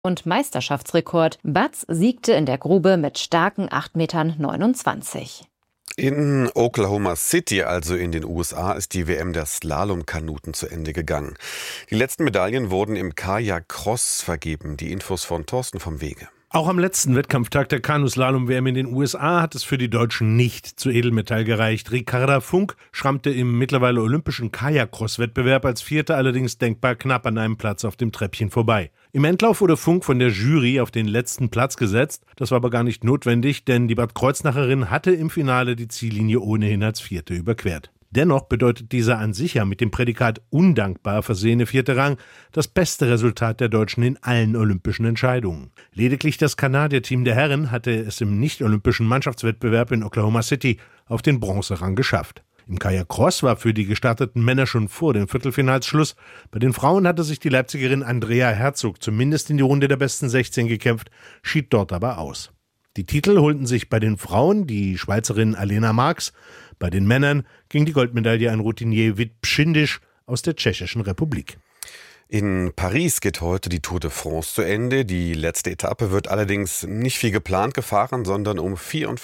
und Meisterschaftsrekord. Butz siegte in der Grube mit starken 8,29 Metern. In Oklahoma City, also in den USA, ist die WM der Slalomkanuten zu Ende gegangen. Die letzten Medaillen wurden im Kajak-Cross vergeben. Die Infos von Thorsten vom Wege. Auch am letzten Wettkampftag der Kanu-Slalom-WM in den USA hat es für die Deutschen nicht zu Edelmetall gereicht. Ricarda Funk schrammte im mittlerweile olympischen Kajak-Cross-Wettbewerb als Vierte allerdings denkbar knapp an einem Platz auf dem Treppchen vorbei. Im Endlauf wurde Funk von der Jury auf den letzten Platz gesetzt. Das war aber gar nicht notwendig, denn die Bad Kreuznacherin hatte im Finale die Ziellinie ohnehin als Vierte überquert. Dennoch bedeutet dieser an sich ja mit dem Prädikat undankbar versehene 4. Rang das beste Resultat der Deutschen in allen olympischen Entscheidungen. Lediglich das Kanadier-Team der Herren hatte es im nicht-olympischen Mannschaftswettbewerb in Oklahoma City auf den Bronzerang geschafft. Im Kajak-Cross war für die gestarteten Männer schon vor den Viertelfinals Schluss. Bei den Frauen hatte sich die Leipzigerin Andrea Herzog zumindest in die Runde der besten 16 gekämpft, schied dort aber aus. Die Titel holten sich bei den Frauen die Schweizerin Alena Marx, bei den Männern ging die Goldmedaille an Routinier Vít Pšindiš aus der Tschechischen Republik. In Paris geht heute die Tour de France zu Ende. Die letzte Etappe wird allerdings nicht wie geplant gefahren, sondern um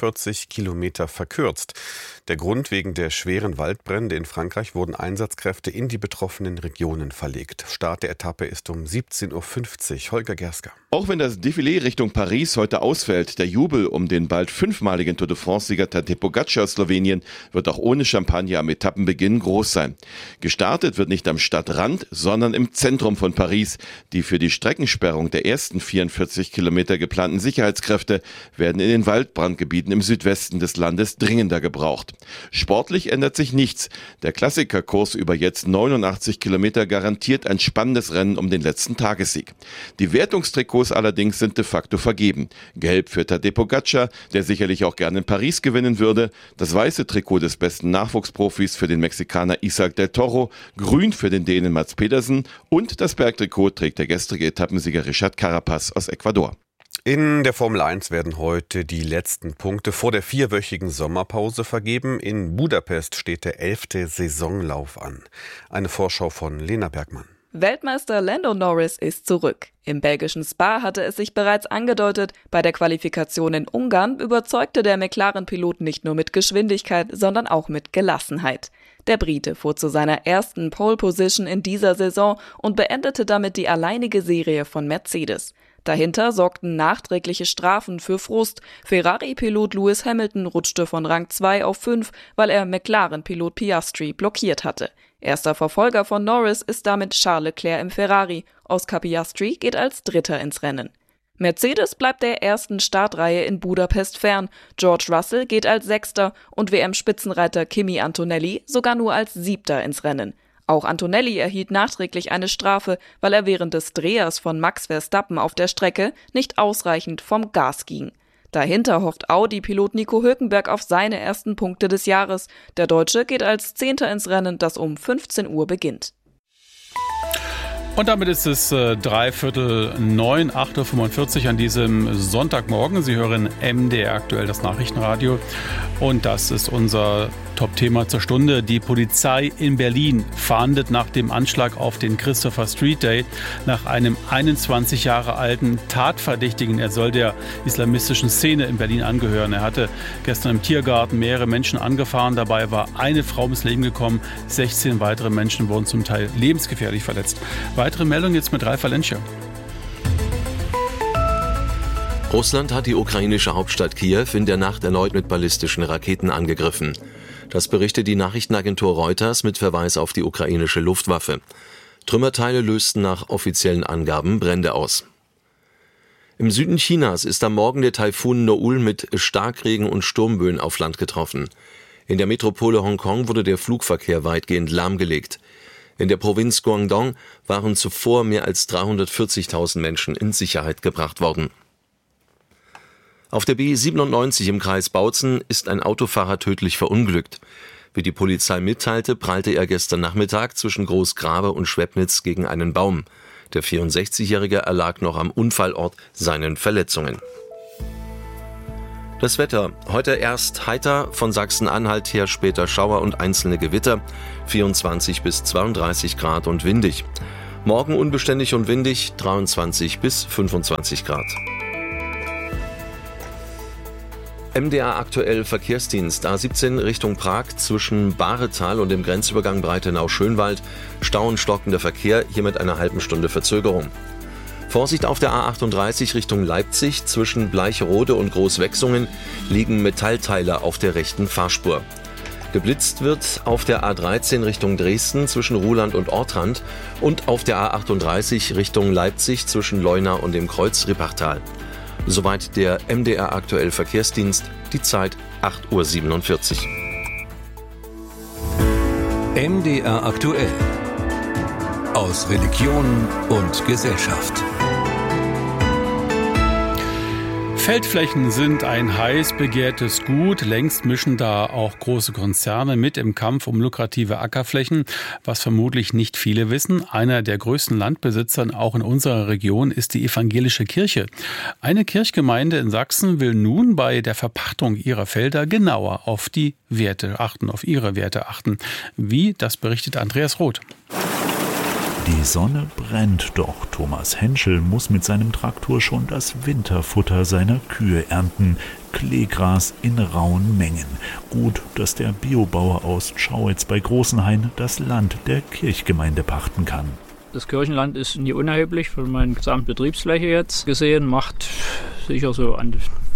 44 Kilometer verkürzt. Der Grund: wegen der schweren Waldbrände in Frankreich wurden Einsatzkräfte in die betroffenen Regionen verlegt. Start der Etappe ist um 17:50 Uhr. Holger Gersker. Auch wenn das Défilé Richtung Paris heute ausfällt, der Jubel um den bald 5-maligen Tour de France-Sieger Tadej Pogačar aus Slowenien wird auch ohne Champagner am Etappenbeginn groß sein. Gestartet wird nicht am Stadtrand, sondern im Zentrum von Paris. Die für die Streckensperrung der ersten 44 Kilometer geplanten Sicherheitskräfte werden in den Waldbrandgebieten im Südwesten des Landes dringender gebraucht. Sportlich ändert sich nichts. Der Klassikerkurs über jetzt 89 Kilometer garantiert ein spannendes Rennen um den letzten Tagessieg. Die Wertungstrikots allerdings sind de facto vergeben. Gelb für Tadej Pogačar, der sicherlich auch gerne in Paris gewinnen würde. Das weiße Trikot des besten Nachwuchsprofis für den Mexikaner Isaac del Toro. Grün für den Dänen Mats Pedersen. Und das Bergtrikot trägt der gestrige Etappensieger Richard Carapaz aus Ecuador. In der Formel 1 werden heute die letzten Punkte vor der 4-wöchigen Sommerpause vergeben. In Budapest steht der 11. Saisonlauf an. Eine Vorschau von Lena Bergmann. Weltmeister Lando Norris ist zurück. Im belgischen Spa hatte es sich bereits angedeutet. Bei der Qualifikation in Ungarn überzeugte der McLaren-Pilot nicht nur mit Geschwindigkeit, sondern auch mit Gelassenheit. Der Brite fuhr zu seiner ersten Pole-Position in dieser Saison und beendete damit die alleinige Serie von Mercedes. Dahinter sorgten nachträgliche Strafen für Frust. Ferrari-Pilot Lewis Hamilton rutschte von Rang 2 auf 5, weil er McLaren-Pilot Piastri blockiert hatte. Erster Verfolger von Norris ist damit Charles Leclerc im Ferrari. Oscar Piastri geht als Dritter ins Rennen. Mercedes bleibt der ersten Startreihe in Budapest fern. George Russell geht als Sechster und WM-Spitzenreiter Kimi Antonelli sogar nur als Siebter ins Rennen. Auch Antonelli erhielt nachträglich eine Strafe, weil er während des Drehers von Max Verstappen auf der Strecke nicht ausreichend vom Gas ging. Dahinter hofft Audi-Pilot Nico Hülkenberg auf seine ersten Punkte des Jahres. Der Deutsche geht als Zehnter ins Rennen, das um 15 Uhr beginnt. Und damit ist es 8:45, 8:45 Uhr an diesem Sonntagmorgen. Sie hören MDR aktuell, das Nachrichtenradio. Und das ist unser Top-Thema zur Stunde. Die Polizei in Berlin fahndet nach dem Anschlag auf den Christopher Street Day nach einem 21 Jahre alten Tatverdächtigen. Er soll der islamistischen Szene in Berlin angehören. Er hatte gestern im Tiergarten mehrere Menschen angefahren. Dabei war eine Frau ums Leben gekommen. 16 weitere Menschen wurden zum Teil lebensgefährlich verletzt. Weitere Meldung jetzt mit Ralf Valencia. Russland hat die ukrainische Hauptstadt Kiew in der Nacht erneut mit ballistischen Raketen angegriffen. Das berichtet die Nachrichtenagentur Reuters mit Verweis auf die ukrainische Luftwaffe. Trümmerteile lösten nach offiziellen Angaben Brände aus. Im Süden Chinas ist am Morgen der Taifun Noul mit Starkregen und Sturmböen auf Land getroffen. In der Metropole Hongkong wurde der Flugverkehr weitgehend lahmgelegt. In der Provinz Guangdong waren zuvor mehr als 340.000 Menschen in Sicherheit gebracht worden. Auf der B97 im Kreis Bautzen ist ein Autofahrer tödlich verunglückt. Wie die Polizei mitteilte, prallte er gestern Nachmittag zwischen Großgrabe und Schwebnitz gegen einen Baum. Der 64-Jährige erlag noch am Unfallort seinen Verletzungen. Das Wetter. Heute erst heiter, von Sachsen-Anhalt her später Schauer und einzelne Gewitter. 24 bis 32 Grad und windig. Morgen unbeständig und windig, 23 bis 25 Grad. MDR aktuell Verkehrsdienst A17 Richtung Prag zwischen Bahretal und dem Grenzübergang Breitenau-Schönwald. Stau und stockender Verkehr, hier mit einer halben Stunde Verzögerung. Vorsicht auf der A38 Richtung Leipzig. Zwischen Bleicherode und Großwechsungen liegen Metallteile auf der rechten Fahrspur. Geblitzt wird auf der A13 Richtung Dresden zwischen Ruhland und Ortrand und auf der A38 Richtung Leipzig zwischen Leuna und dem Kreuz Ripachtal. Soweit der MDR aktuell Verkehrsdienst, die Zeit 8:47 Uhr. MDR aktuell. Aus Religion und Gesellschaft. Feldflächen sind ein heiß begehrtes Gut. Längst mischen da auch große Konzerne mit im Kampf um lukrative Ackerflächen, was vermutlich nicht viele wissen. Einer der größten Landbesitzer auch in unserer Region ist die evangelische Kirche. Eine Kirchgemeinde in Sachsen will nun bei der Verpachtung ihrer Felder genauer auf ihre Werte achten. Wie, das berichtet Andreas Roth. Die Sonne brennt, doch Thomas Henschel muss mit seinem Traktor schon das Winterfutter seiner Kühe ernten. Kleegras in rauen Mengen. Gut, dass der Biobauer aus Schauitz bei Großenhain das Land der Kirchgemeinde pachten kann. Das Kirchenland ist nie unerheblich von meiner Gesamtbetriebsfläche jetzt gesehen, macht sicher so an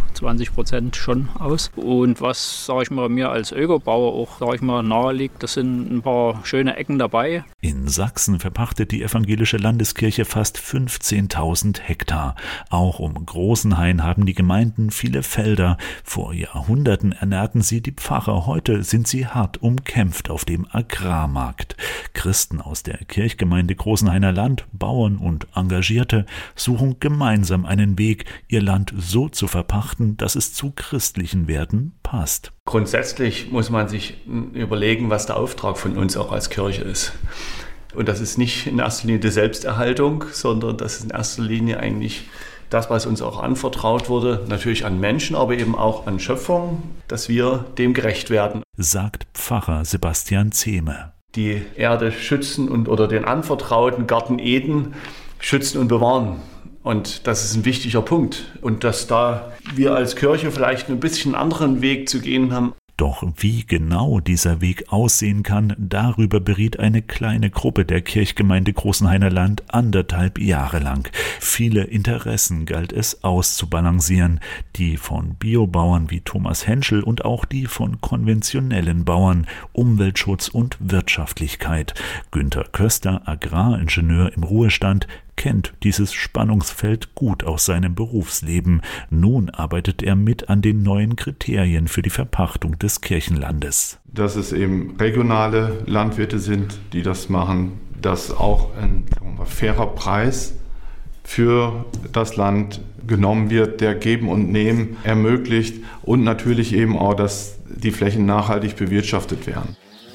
20% schon aus. Und was, sage ich mal, mir als Ökobauer auch, sage ich mal, nahe liegt, das sind ein paar schöne Ecken dabei. In Sachsen verpachtet die evangelische Landeskirche fast 15.000 Hektar. Auch um Großenhain haben die Gemeinden viele Felder. Vor Jahrhunderten ernährten sie die Pfarrer. Heute sind sie hart umkämpft auf dem Agrarmarkt. Christen aus der Kirchgemeinde Großenhainer Land, Bauern und Engagierte suchen gemeinsam einen Weg, ihr Land so zu verpachten, dass es zu christlichen Werten passt. Grundsätzlich muss man sich überlegen, was der Auftrag von uns auch als Kirche ist. Und das ist nicht in erster Linie die Selbsterhaltung, sondern das ist in erster Linie eigentlich das, was uns auch anvertraut wurde, natürlich an Menschen, aber eben auch an Schöpfung, dass wir dem gerecht werden. Sagt Pfarrer Sebastian Zehme. Die Erde schützen oder den anvertrauten Garten Eden schützen und bewahren. Und das ist ein wichtiger Punkt. Und dass da wir als Kirche vielleicht ein bisschen einen anderen Weg zu gehen haben. Doch wie genau dieser Weg aussehen kann, darüber beriet eine kleine Gruppe der Kirchgemeinde Großenhainer Land 1,5 Jahre lang. Viele Interessen galt es auszubalancieren, die von Biobauern wie Thomas Henschel und auch die von konventionellen Bauern, Umweltschutz und Wirtschaftlichkeit. Günter Köster, Agraringenieur im Ruhestand, kennt dieses Spannungsfeld gut aus seinem Berufsleben. Nun arbeitet er mit an den neuen Kriterien für die Verpachtung des Kirchenlandes. Dass es eben regionale Landwirte sind, die das machen, dass auch ein fairer Preis für das Land genommen wird, der Geben und Nehmen ermöglicht und natürlich eben auch, dass die Flächen nachhaltig bewirtschaftet werden.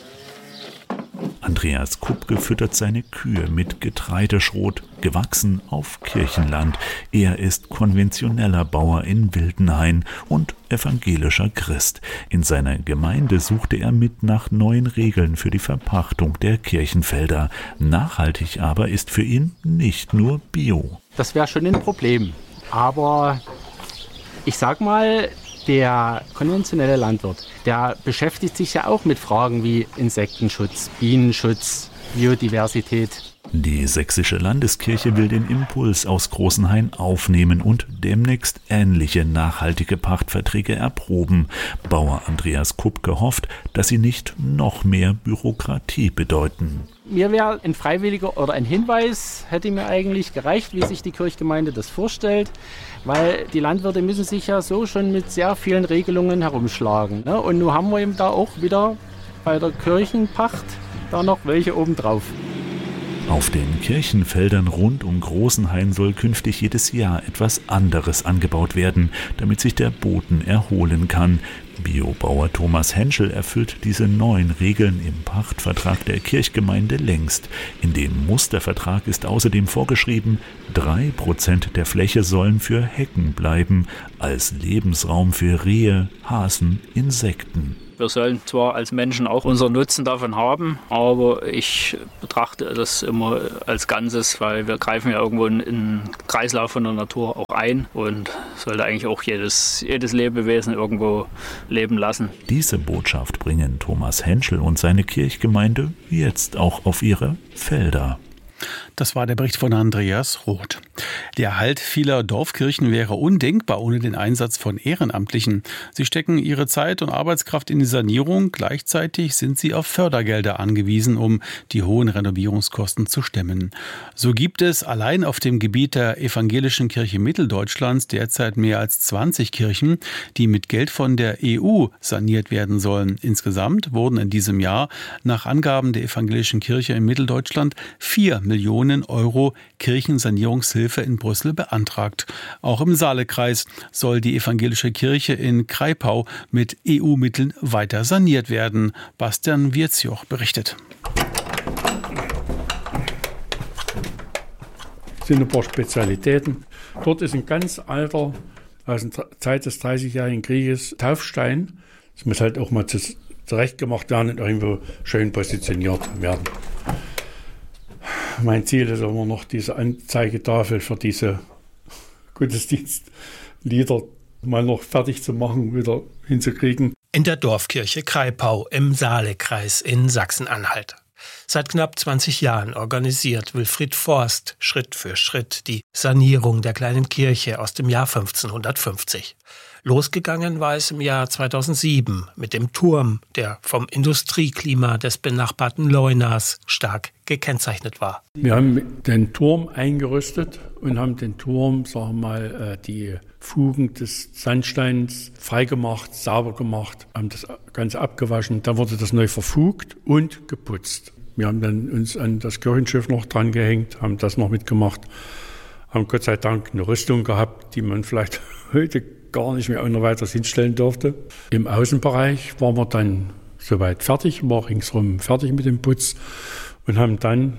Andreas Kupke füttert seine Kühe mit Getreideschrot, gewachsen auf Kirchenland. Er ist konventioneller Bauer in Wildenhain und evangelischer Christ. In seiner Gemeinde suchte er mit nach neuen Regeln für die Verpachtung der Kirchenfelder. Nachhaltig aber ist für ihn nicht nur Bio. Das wäre schon ein Problem. Aber ich sag mal, der konventionelle Landwirt, der beschäftigt sich ja auch mit Fragen wie Insektenschutz, Bienenschutz, Biodiversität. Die sächsische Landeskirche will den Impuls aus Großenhain aufnehmen und demnächst ähnliche nachhaltige Pachtverträge erproben. Bauer Andreas Kupke hofft, dass sie nicht noch mehr Bürokratie bedeuten. Mir wäre ein freiwilliger oder ein Hinweis, hätte mir eigentlich gereicht, wie sich die Kirchgemeinde das vorstellt, weil die Landwirte müssen sich ja so schon mit sehr vielen Regelungen herumschlagen. Und nun haben wir eben da auch wieder bei der Kirchenpacht da noch welche obendrauf. Auf den Kirchenfeldern rund um Großenhain soll künftig jedes Jahr etwas anderes angebaut werden, damit sich der Boden erholen kann. Biobauer Thomas Henschel erfüllt diese neuen Regeln im Pachtvertrag der Kirchgemeinde längst. In dem Mustervertrag ist außerdem vorgeschrieben, 3% der Fläche sollen für Hecken bleiben, als Lebensraum für Rehe, Hasen, Insekten. Wir sollen zwar als Menschen auch unseren Nutzen davon haben, aber ich betrachte das immer als Ganzes, weil wir greifen ja irgendwo in den Kreislauf von der Natur auch ein und sollte eigentlich auch jedes Lebewesen irgendwo leben lassen. Diese Botschaft bringen Thomas Henschel und seine Kirchgemeinde jetzt auch auf ihre Felder. Das war der Bericht von Andreas Roth. Der Erhalt vieler Dorfkirchen wäre undenkbar ohne den Einsatz von Ehrenamtlichen. Sie stecken ihre Zeit und Arbeitskraft in die Sanierung. Gleichzeitig sind sie auf Fördergelder angewiesen, um die hohen Renovierungskosten zu stemmen. So gibt es allein auf dem Gebiet der Evangelischen Kirche Mitteldeutschlands derzeit mehr als 20 Kirchen, die mit Geld von der EU saniert werden sollen. Insgesamt wurden in diesem Jahr nach Angaben der Evangelischen Kirche in Mitteldeutschland 4 Millionen Euro Kirchensanierungshilfe in Brüssel beantragt. Auch im Saalekreis soll die evangelische Kirche in Kraipau mit EU-Mitteln weiter saniert werden. Bastian Wirzjoch berichtet. Es sind ein paar Spezialitäten. Dort ist ein ganz alter, aus der Zeit des 30-jährigen Krieges, Taufstein. Das muss halt auch mal zurechtgemacht werden und irgendwo schön positioniert werden. Mein Ziel ist immer noch, diese Anzeigetafel für diese Gottesdienstlieder mal noch fertig zu machen, wieder hinzukriegen. In der Dorfkirche Kraipau im Saalekreis in Sachsen-Anhalt. Seit knapp 20 Jahren organisiert Wilfried Forst Schritt für Schritt die Sanierung der kleinen Kirche aus dem Jahr 1550. Losgegangen war es im Jahr 2007 mit dem Turm, der vom Industrieklima des benachbarten Leunas stark gekennzeichnet war. Wir haben den Turm eingerüstet und haben den Turm, sagen wir mal, die Fugen des Sandsteins freigemacht, sauber gemacht, haben das Ganze abgewaschen. Dann wurde das neu verfugt und geputzt. Wir haben dann uns an das Kirchenschiff noch dran gehängt, haben das noch mitgemacht, haben Gott sei Dank eine Rüstung gehabt, die man vielleicht heute gar nicht mehr ohne weiteres hinstellen durfte. Im Außenbereich waren wir dann soweit fertig, war ringsherum fertig mit dem Putz und haben dann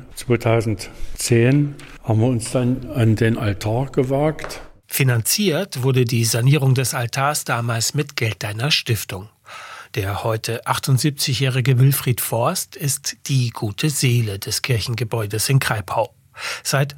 2010 haben wir uns dann an den Altar gewagt. Finanziert wurde die Sanierung des Altars damals mit Geld einer Stiftung. Der heute 78-jährige Wilfried Forst ist die gute Seele des Kirchengebäudes in Kraipau. Seit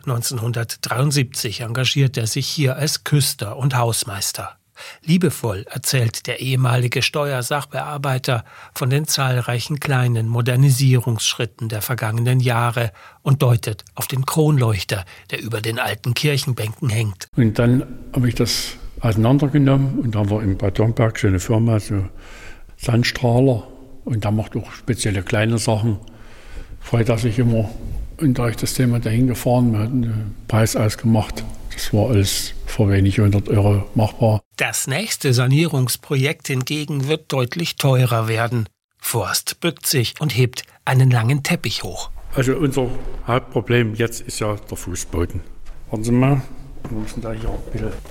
1973 engagiert er sich hier als Küster und Hausmeister. Liebevoll erzählt der ehemalige Steuersachbearbeiter von den zahlreichen kleinen Modernisierungsschritten der vergangenen Jahre und deutet auf den Kronleuchter, der über den alten Kirchenbänken hängt. Und dann habe ich das auseinandergenommen und da haben wir in Bad Domberg so eine Firma, so Sandstrahler, und der macht auch spezielle kleine Sachen. Freut er sich immer. Und da ich das Thema dahin gefahren, wir hatten einen Preis ausgemacht. Das war alles für wenig 100 Euro machbar. Das nächste Sanierungsprojekt hingegen wird deutlich teurer werden. Forst bückt sich und hebt einen langen Teppich hoch. Also unser Hauptproblem jetzt ist ja der Fußboden. Warten Sie mal, wir müssen da hier ein bisschen.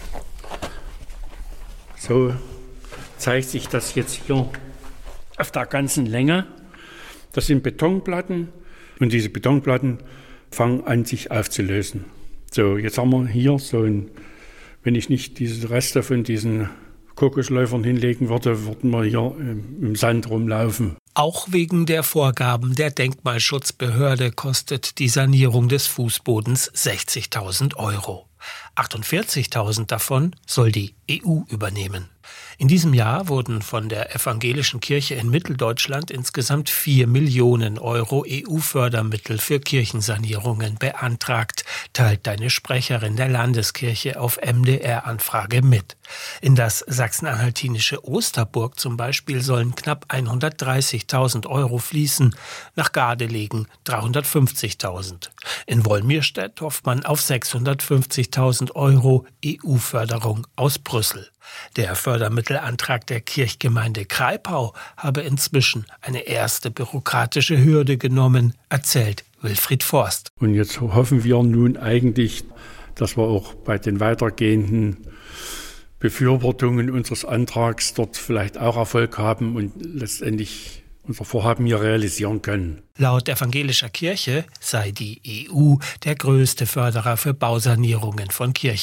So zeigt sich das jetzt hier auf der ganzen Länge. Das sind Betonplatten und diese Betonplatten fangen an, sich aufzulösen. So, jetzt haben wir hier so ein, wenn ich nicht diese Reste von diesen Kokosläufern hinlegen würde, würden wir hier im Sand rumlaufen. Auch wegen der Vorgaben der Denkmalschutzbehörde kostet die Sanierung des Fußbodens 60.000 Euro. 48.000 davon soll die EU übernehmen. In diesem Jahr wurden von der Evangelischen Kirche in Mitteldeutschland insgesamt 4 Millionen Euro EU-Fördermittel für Kirchensanierungen beantragt, teilt eine Sprecherin der Landeskirche auf MDR-Anfrage mit. In das sachsen-anhaltinische Osterburg zum Beispiel sollen knapp 130.000 Euro fließen, nach Gardelegen 350.000. In Wolmirstedt hofft man auf 650.000 Euro EU-Förderung aus Brüssel. Der Fördermittelantrag der Kirchgemeinde Kraipau habe inzwischen eine erste bürokratische Hürde genommen, erzählt Wilfried Forst. Und jetzt hoffen wir nun eigentlich, dass wir auch bei den weitergehenden Befürwortungen unseres Antrags dort vielleicht auch Erfolg haben und letztendlich unser Vorhaben hier realisieren können. Laut evangelischer Kirche sei die EU der größte Förderer für Bausanierungen von Kirchen.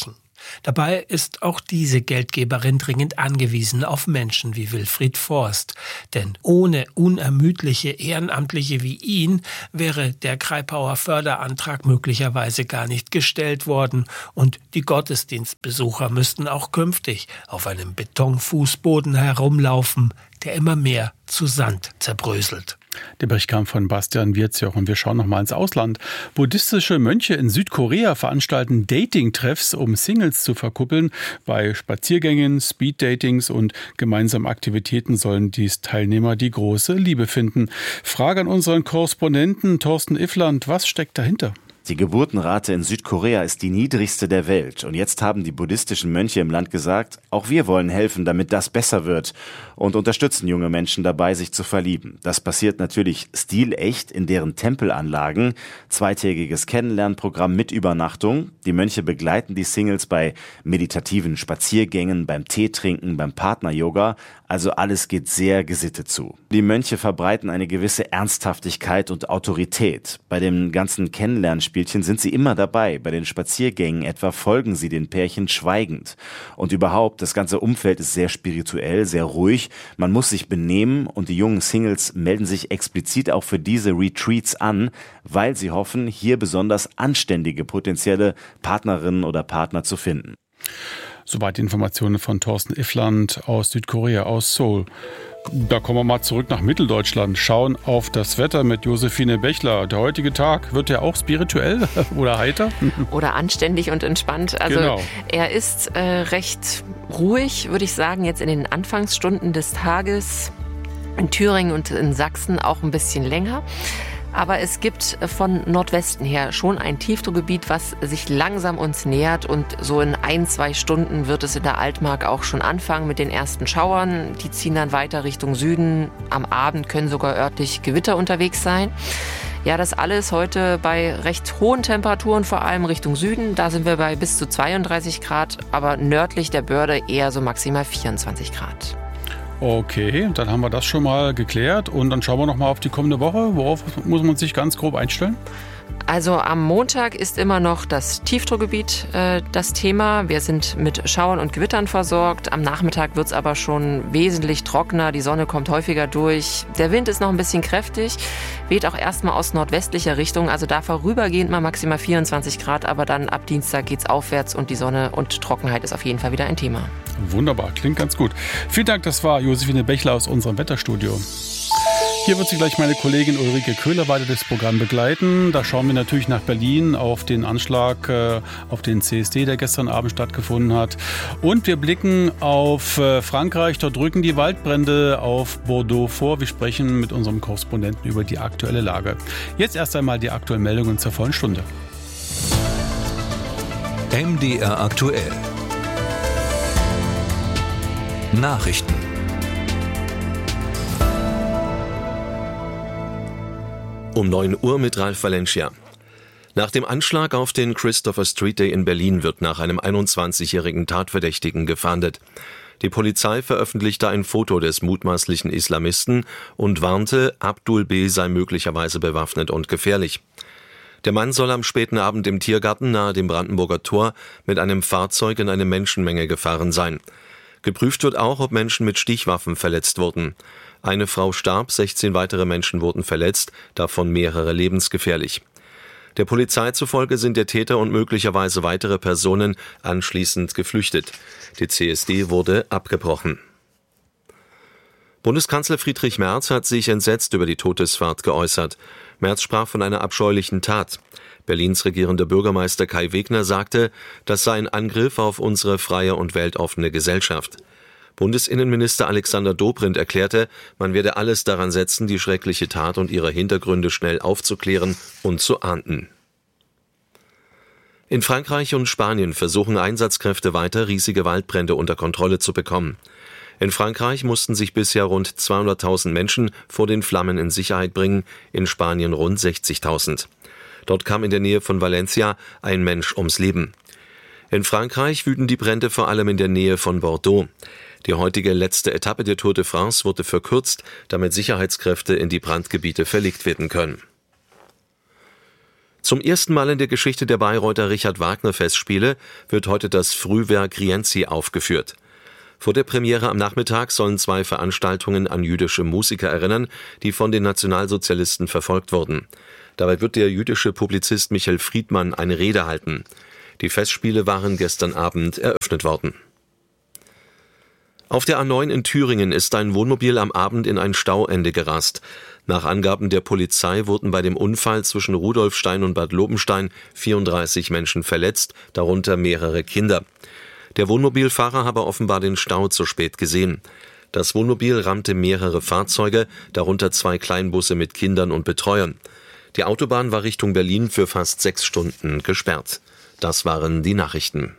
Dabei ist auch diese Geldgeberin dringend angewiesen auf Menschen wie Wilfried Forst. Denn ohne unermüdliche Ehrenamtliche wie ihn wäre der Kraipauer Förderantrag möglicherweise gar nicht gestellt worden. Und die Gottesdienstbesucher müssten auch künftig auf einem Betonfußboden herumlaufen, der immer mehr zu Sand zerbröselt. Der Bericht kam von Bastian Wirzjoch und wir schauen noch mal ins Ausland. Buddhistische Mönche in Südkorea veranstalten Dating-Treffs, um Singles zu verkuppeln. Bei Spaziergängen, Speed-Datings und gemeinsamen Aktivitäten sollen dies Teilnehmer die große Liebe finden. Frage an unseren Korrespondenten Thorsten Iffland, was steckt dahinter? Die Geburtenrate in Südkorea ist die niedrigste der Welt. Und jetzt haben die buddhistischen Mönche im Land gesagt, auch wir wollen helfen, damit das besser wird. Und unterstützen junge Menschen dabei, sich zu verlieben. Das passiert natürlich stilecht in deren Tempelanlagen. 2-tägiges Kennenlernprogramm mit Übernachtung. Die Mönche begleiten die Singles bei meditativen Spaziergängen, beim Teetrinken, beim Partner-Yoga. Also alles geht sehr gesittet zu. Die Mönche verbreiten eine gewisse Ernsthaftigkeit und Autorität. Bei dem ganzen Kennenlernspielchen sind sie immer dabei. Bei den Spaziergängen etwa folgen sie den Pärchen schweigend. Und überhaupt, das ganze Umfeld ist sehr spirituell, sehr ruhig. Man muss sich benehmen und die jungen Singles melden sich explizit auch für diese Retreats an, weil sie hoffen, hier besonders anständige potenzielle Partnerinnen oder Partner zu finden. Soweit die Informationen von Thorsten Iffland aus Südkorea, aus Seoul. Da kommen wir mal zurück nach Mitteldeutschland, schauen auf das Wetter mit Josephine Bechler. Der heutige Tag, wird der auch spirituell oder heiter? Oder anständig und entspannt. Also genau. Er ist recht ruhig, würde ich sagen, jetzt in den Anfangsstunden des Tages. In Thüringen und in Sachsen auch ein bisschen länger. Aber es gibt von Nordwesten her schon ein Tiefdruckgebiet, was sich langsam uns nähert. Und so in 1-2 Stunden wird es in der Altmark auch schon anfangen mit den ersten Schauern. Die ziehen dann weiter Richtung Süden. Am Abend können sogar örtlich Gewitter unterwegs sein. Ja, das alles heute bei recht hohen Temperaturen, vor allem Richtung Süden. Da sind wir bei bis zu 32 Grad, aber nördlich der Börde eher so maximal 24 Grad. Okay, dann haben wir das schon mal geklärt und dann schauen wir noch mal auf die kommende Woche. Worauf muss man sich ganz grob einstellen? Also am Montag ist immer noch das Tiefdruckgebiet das Thema. Wir sind mit Schauern und Gewittern versorgt. Am Nachmittag wird es aber schon wesentlich trockener. Die Sonne kommt häufiger durch. Der Wind ist noch ein bisschen kräftig, weht auch erstmal aus nordwestlicher Richtung. Also da vorübergehend mal maximal 24 Grad, aber dann ab Dienstag geht's aufwärts und die Sonne und Trockenheit ist auf jeden Fall wieder ein Thema. Wunderbar, klingt ganz gut. Vielen Dank, das war Josephine Bechler aus unserem Wetterstudio. Hier wird Sie gleich meine Kollegin Ulrike Köhler weiter das Programm begleiten. Da schauen wir natürlich nach Berlin auf den Anschlag auf den CSD, der gestern Abend stattgefunden hat. Und wir blicken auf Frankreich. Dort rücken die Waldbrände auf Bordeaux vor. Wir sprechen mit unserem Korrespondenten über die aktuelle Lage. Jetzt erst einmal die aktuellen Meldungen zur vollen Stunde. MDR aktuell. Nachrichten. Um 9 Uhr mit Ralf Valencia. Nach dem Anschlag auf den Christopher Street Day in Berlin wird nach einem 21-jährigen Tatverdächtigen gefahndet. Die Polizei veröffentlichte ein Foto des mutmaßlichen Islamisten und warnte, Abdul B. sei möglicherweise bewaffnet und gefährlich. Der Mann soll am späten Abend im Tiergarten nahe dem Brandenburger Tor mit einem Fahrzeug in eine Menschenmenge gefahren sein. Geprüft wird auch, ob Menschen mit Stichwaffen verletzt wurden. Eine Frau starb, 16 weitere Menschen wurden verletzt, davon mehrere lebensgefährlich. Der Polizei zufolge sind der Täter und möglicherweise weitere Personen anschließend geflüchtet. Die CSD wurde abgebrochen. Bundeskanzler Friedrich Merz hat sich entsetzt über die Todesfahrt geäußert. Merz sprach von einer abscheulichen Tat. Berlins regierender Bürgermeister Kai Wegner sagte, das sei ein Angriff auf unsere freie und weltoffene Gesellschaft. Bundesinnenminister Alexander Dobrindt erklärte, man werde alles daran setzen, die schreckliche Tat und ihre Hintergründe schnell aufzuklären und zu ahnden. In Frankreich und Spanien versuchen Einsatzkräfte weiter, riesige Waldbrände unter Kontrolle zu bekommen. In Frankreich mussten sich bisher rund 200.000 Menschen vor den Flammen in Sicherheit bringen, in Spanien rund 60.000. Dort kam in der Nähe von Valencia ein Mensch ums Leben. In Frankreich wüten die Brände vor allem in der Nähe von Bordeaux. Die heutige letzte Etappe der Tour de France wurde verkürzt, damit Sicherheitskräfte in die Brandgebiete verlegt werden können. Zum ersten Mal in der Geschichte der Bayreuther Richard-Wagner-Festspiele wird heute das Frühwerk Rienzi aufgeführt. Vor der Premiere am Nachmittag sollen 2 Veranstaltungen an jüdische Musiker erinnern, die von den Nationalsozialisten verfolgt wurden. Dabei wird der jüdische Publizist Michael Friedmann eine Rede halten. Die Festspiele waren gestern Abend eröffnet worden. Auf der A9 in Thüringen ist ein Wohnmobil am Abend in ein Stauende gerast. Nach Angaben der Polizei wurden bei dem Unfall zwischen Rudolfstein und Bad Lobenstein 34 Menschen verletzt, darunter mehrere Kinder. Der Wohnmobilfahrer habe offenbar den Stau zu spät gesehen. Das Wohnmobil rammte mehrere Fahrzeuge, darunter 2 Kleinbusse mit Kindern und Betreuern. Die Autobahn war Richtung Berlin für fast 6 Stunden gesperrt. Das waren die Nachrichten.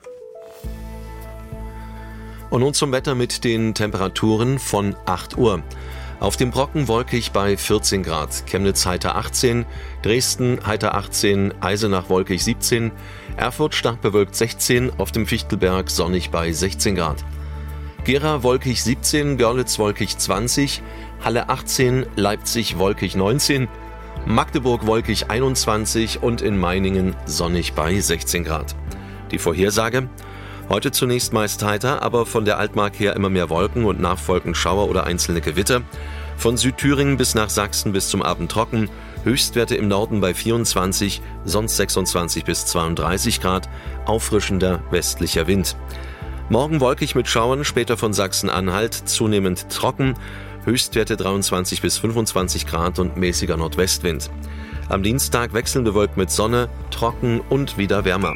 Und nun zum Wetter mit den Temperaturen von 8 Uhr. Auf dem Brocken wolkig bei 14 Grad, Chemnitz heiter 18, Dresden heiter 18, Eisenach wolkig 17, Erfurt stark bewölkt 16, auf dem Fichtelberg sonnig bei 16 Grad. Gera wolkig 17, Görlitz wolkig 20, Halle 18, Leipzig wolkig 19, Magdeburg wolkig 21 und in Meiningen sonnig bei 16 Grad. Die Vorhersage: Heute zunächst meist heiter, aber von der Altmark her immer mehr Wolken und nachfolgend Schauer oder einzelne Gewitter. Von Südthüringen bis nach Sachsen bis zum Abend trocken. Höchstwerte im Norden bei 24, sonst 26 bis 32 Grad. Auffrischender westlicher Wind. Morgen wolkig mit Schauern, später von Sachsen-Anhalt zunehmend trocken. Höchstwerte 23 bis 25 Grad und mäßiger Nordwestwind. Am Dienstag wechselnd bewölkt mit Sonne, trocken und wieder wärmer.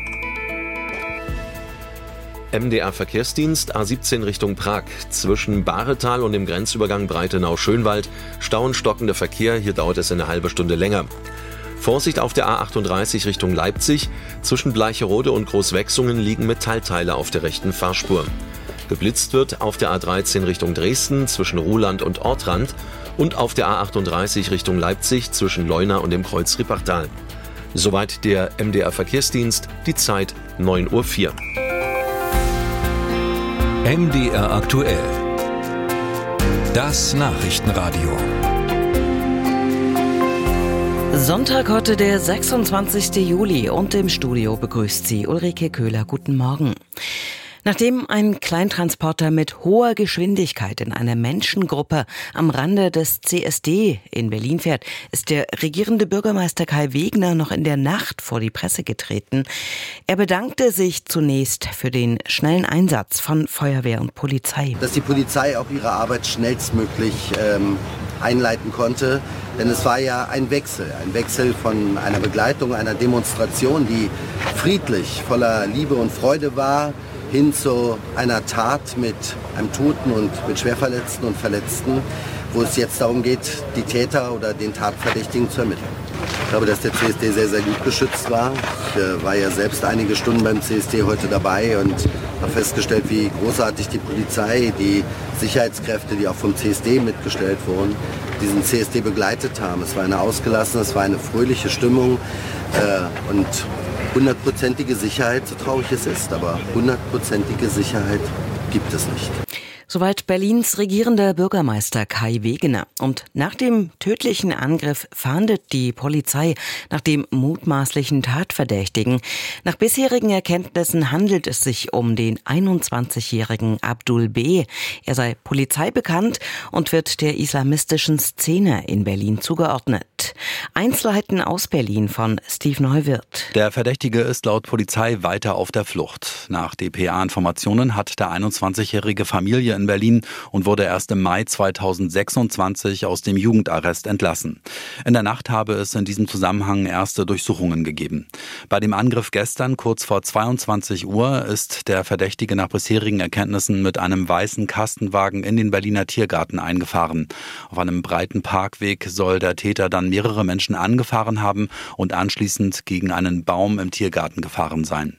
MDR-Verkehrsdienst A17 Richtung Prag. Zwischen Bahretal und dem Grenzübergang Breitenau-Schönwald stauen stockender Verkehr, hier dauert es eine halbe Stunde länger. Vorsicht auf der A38 Richtung Leipzig. Zwischen Bleicherode und Großwechsungen liegen Metallteile auf der rechten Fahrspur. Geblitzt wird auf der A13 Richtung Dresden zwischen Ruhland und Ortrand und auf der A38 Richtung Leipzig zwischen Leuna und dem Kreuz Rippachtal. Soweit der MDR-Verkehrsdienst, die Zeit 9:04 Uhr. MDR aktuell. Das Nachrichtenradio. Sonntag heute der 26. Juli und im Studio begrüßt Sie Ulrike Köhler. Guten Morgen. Nachdem ein Kleintransporter mit hoher Geschwindigkeit in einer Menschengruppe am Rande des CSD in Berlin fährt, ist der regierende Bürgermeister Kai Wegner noch in der Nacht vor die Presse getreten. Er bedankte sich zunächst für den schnellen Einsatz von Feuerwehr und Polizei. Dass die Polizei auch ihre Arbeit schnellstmöglich einleiten konnte. Denn es war ja ein Wechsel von einer Begleitung, einer Demonstration, die friedlich, voller Liebe und Freude war, hin zu einer Tat mit einem Toten und mit Schwerverletzten und Verletzten, wo es jetzt darum geht, die Täter oder den Tatverdächtigen zu ermitteln. Ich glaube, dass der CSD sehr, sehr gut geschützt war. Ich war ja selbst einige Stunden beim CSD heute dabei und habe festgestellt, wie großartig die Polizei, die Sicherheitskräfte, die auch vom CSD mitgestellt wurden, diesen CSD begleitet haben. Es war eine ausgelassene, es war eine fröhliche Stimmung und 100%ige Sicherheit, so traurig es ist, aber 100%ige Sicherheit gibt es nicht. Soweit Berlins regierender Bürgermeister Kai Wegner. Und nach dem tödlichen Angriff fahndet die Polizei nach dem mutmaßlichen Tatverdächtigen. Nach bisherigen Erkenntnissen handelt es sich um den 21-jährigen Abdul B. Er sei polizeibekannt und wird der islamistischen Szene in Berlin zugeordnet. Einzelheiten aus Berlin von Steve Neuwirth. Der Verdächtige ist laut Polizei weiter auf der Flucht. Nach dpa-Informationen hat der 21-jährige Familie in Berlin und wurde erst im Mai 2026 aus dem Jugendarrest entlassen. In der Nacht habe es in diesem Zusammenhang erste Durchsuchungen gegeben. Bei dem Angriff gestern kurz vor 22 Uhr ist der Verdächtige nach bisherigen Erkenntnissen mit einem weißen Kastenwagen in den Berliner Tiergarten eingefahren. Auf einem breiten Parkweg soll der Täter dann mehrere Menschen angefahren haben und anschließend gegen einen Baum im Tiergarten gefahren sein.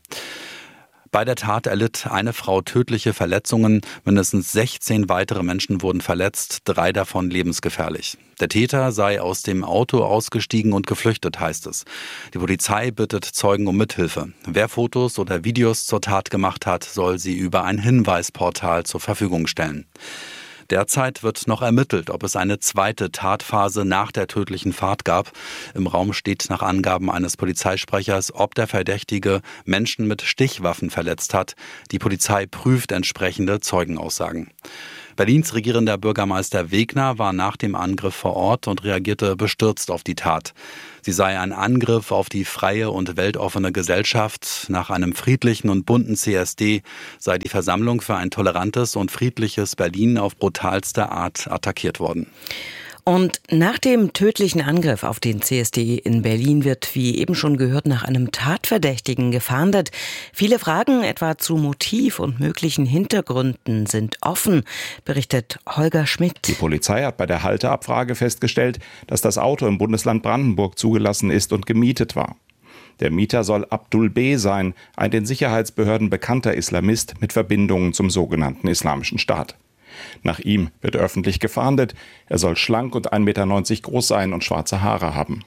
Bei der Tat erlitt eine Frau tödliche Verletzungen, mindestens 16 weitere Menschen wurden verletzt, 3 davon lebensgefährlich. Der Täter sei aus dem Auto ausgestiegen und geflüchtet, heißt es. Die Polizei bittet Zeugen um Mithilfe. Wer Fotos oder Videos zur Tat gemacht hat, soll sie über ein Hinweisportal zur Verfügung stellen. Derzeit wird noch ermittelt, ob es eine zweite Tatphase nach der tödlichen Fahrt gab. Im Raum steht nach Angaben eines Polizeisprechers, ob der Verdächtige Menschen mit Stichwaffen verletzt hat. Die Polizei prüft entsprechende Zeugenaussagen. Berlins regierender Bürgermeister Wegner war nach dem Angriff vor Ort und reagierte bestürzt auf die Tat. Sie sei ein Angriff auf die freie und weltoffene Gesellschaft. Nach einem friedlichen und bunten CSD sei die Versammlung für ein tolerantes und friedliches Berlin auf brutalste Art attackiert worden. Und nach dem tödlichen Angriff auf den CSD in Berlin wird, wie eben schon gehört, nach einem Tatverdächtigen gefahndet. Viele Fragen etwa zu Motiv und möglichen Hintergründen sind offen, berichtet Holger Schmidt. Die Polizei hat bei der Halteabfrage festgestellt, dass das Auto im Bundesland Brandenburg zugelassen ist und gemietet war. Der Mieter soll Abdul B. sein, ein den Sicherheitsbehörden bekannter Islamist mit Verbindungen zum sogenannten Islamischen Staat. Nach ihm wird öffentlich gefahndet. Er soll schlank und 1,90 Meter groß sein und schwarze Haare haben.